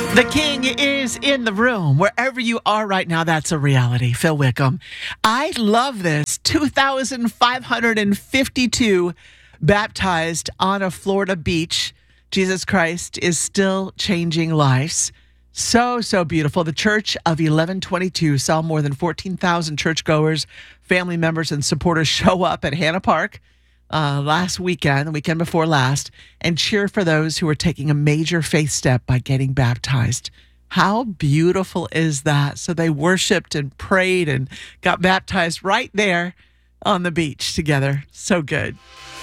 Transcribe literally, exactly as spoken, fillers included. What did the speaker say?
The King is in the room. Wherever you are right now, that's a reality. Phil Wickham. I love this. two thousand five hundred fifty-two baptized on a Florida beach. Jesus Christ is still changing lives. So, so beautiful. The Church of eleven twenty-two saw more than fourteen thousand churchgoers, family members, and supporters show up at Hannah Park uh, last weekend, the weekend before last, and cheer for those who are taking a major faith step by getting baptized. How beautiful is that? So they worshiped and prayed and got baptized right there on the beach together. So good.